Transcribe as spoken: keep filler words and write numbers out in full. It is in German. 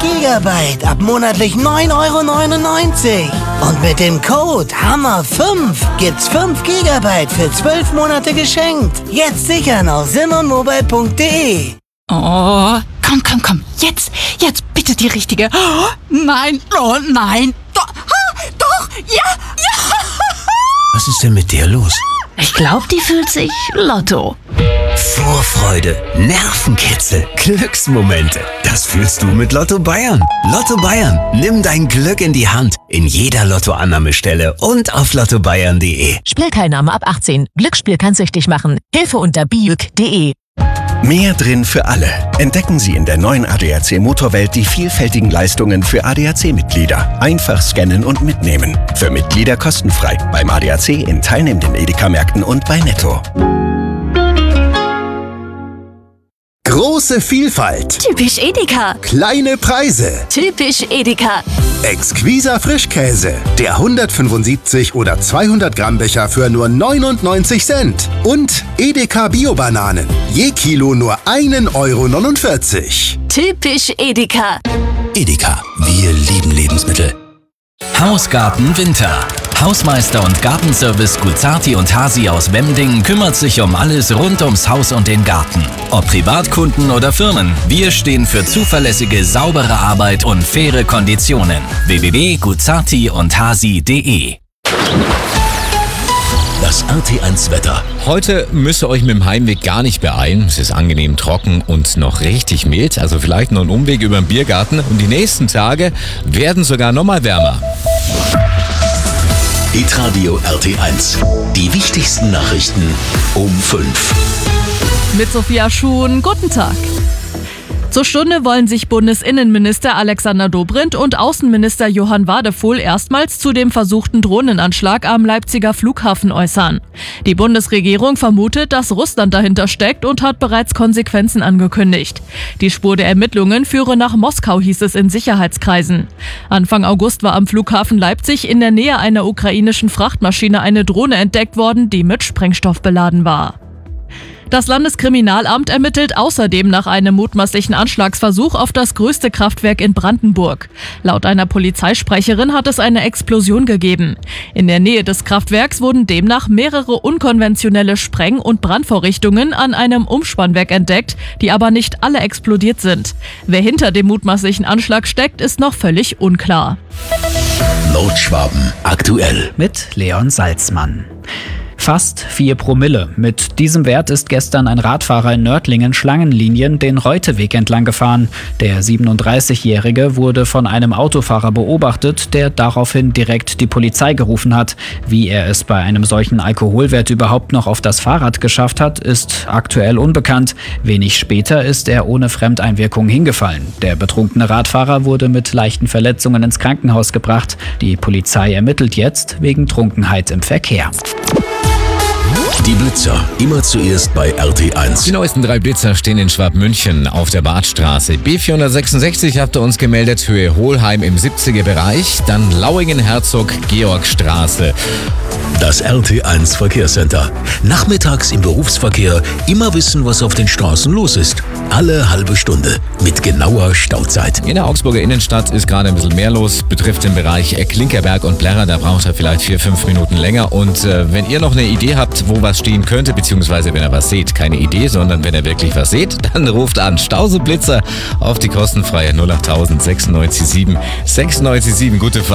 Gigabyte ab monatlich neun Euro neunundneunzig. Und mit dem Code Hammer fünf gibt's fünf Gigabyte für zwölf Monate geschenkt. Jetzt sichern auf simonmobile punkt de. Oh, komm, komm, komm. Jetzt, jetzt bitte die richtige. Oh, nein, oh nein. Doch, ah, doch, ja, ja. Was ist denn mit dir los? Ich glaube, die fühlt sich Lotto. Vorfreude, Nervenkitzel, Glücksmomente. Das fühlst du mit Lotto Bayern. Lotto Bayern, nimm dein Glück in die Hand. In jeder Lottoannahmestelle und auf lotto bayern punkt de. Spielteilnahme ab achtzehn. Glücksspiel kann süchtig machen. Hilfe unter biüg punkt de. Mehr drin für alle. Entdecken Sie in der neuen A D A C Motorwelt die vielfältigen Leistungen für A D A C-Mitglieder. Einfach scannen und mitnehmen. Für Mitglieder kostenfrei. Beim A D A C in teilnehmenden Edeka-Märkten und bei Netto. Große Vielfalt. Typisch Edeka. Kleine Preise. Typisch Edeka. Exquiser Frischkäse. Der hundertfünfundsiebzig oder zweihundert Gramm Becher für nur neunundneunzig Cent. Und Edeka Bio-Bananen. Je Kilo nur ein Euro neunundvierzig. Typisch Edeka. Edeka, wir lieben Lebensmittel. Hausgarten Winter. Hausmeister und Gartenservice Guzzarti und Hasi aus Wemdingen kümmert sich um alles rund ums Haus und den Garten. Ob Privatkunden oder Firmen, wir stehen für zuverlässige, saubere Arbeit und faire Konditionen. w w w punkt guzzarti und hasi punkt de. Das R T eins Wetter. Heute müsst ihr euch mit dem Heimweg gar nicht beeilen. Es ist angenehm trocken und noch richtig mild. Also vielleicht noch ein Umweg über den Biergarten. Und die nächsten Tage werden sogar noch mal wärmer. Hitradio R T eins. Die wichtigsten Nachrichten um fünf. Mit Sophia Schuhn, guten Tag. Zur Stunde wollen sich Bundesinnenminister Alexander Dobrindt und Außenminister Johann Wadefuhl erstmals zu dem versuchten Drohnenanschlag am Leipziger Flughafen äußern. Die Bundesregierung vermutet, dass Russland dahinter steckt und hat bereits Konsequenzen angekündigt. Die Spur der Ermittlungen führe nach Moskau, hieß es in Sicherheitskreisen. Anfang August war am Flughafen Leipzig in der Nähe einer ukrainischen Frachtmaschine eine Drohne entdeckt worden, die mit Sprengstoff beladen war. Das Landeskriminalamt ermittelt außerdem nach einem mutmaßlichen Anschlagsversuch auf das größte Kraftwerk in Brandenburg. Laut einer Polizeisprecherin hat es eine Explosion gegeben. In der Nähe des Kraftwerks wurden demnach mehrere unkonventionelle Spreng- und Brandvorrichtungen an einem Umspannwerk entdeckt, die aber nicht alle explodiert sind. Wer hinter dem mutmaßlichen Anschlag steckt, ist noch völlig unklar. Nordschwaben aktuell. Mit Leon Salzmann. Fast vier Promille. Mit diesem Wert ist gestern ein Radfahrer in Nördlingen Schlangenlinien den Reuteweg entlang gefahren. Der siebenunddreißigjährige wurde von einem Autofahrer beobachtet, der daraufhin direkt die Polizei gerufen hat. Wie er es bei einem solchen Alkoholwert überhaupt noch auf das Fahrrad geschafft hat, ist aktuell unbekannt. Wenig später ist er ohne Fremdeinwirkung hingefallen. Der betrunkene Radfahrer wurde mit leichten Verletzungen ins Krankenhaus gebracht. Die Polizei ermittelt jetzt wegen Trunkenheit im Verkehr. Die Blitzer, immer zuerst bei R T eins. Die neuesten drei Blitzer stehen in Schwabmünchen auf der Badstraße. B vierhundertsechsundsechzig habt ihr uns gemeldet, Höhe Hohlheim im siebziger Bereich. Dann Lauingen-Herzog-Georgstraße. Das R T eins Verkehrscenter. Nachmittags im Berufsverkehr immer wissen, was auf den Straßen los ist. Alle halbe Stunde mit genauer Stauzeit. In der Augsburger Innenstadt ist gerade ein bisschen mehr los. Betrifft den Bereich Klinkerberg und Blerra. Da braucht er vielleicht vier, fünf Minuten länger. Und äh, wenn ihr noch eine Idee habt, wo was stehen könnte, beziehungsweise wenn ihr was seht, keine Idee, sondern wenn ihr wirklich was seht, dann ruft an. Stauseblitzer auf die kostenfreie null acht null null sechs neun sieben sechs neun sieben. Gute Fahrt.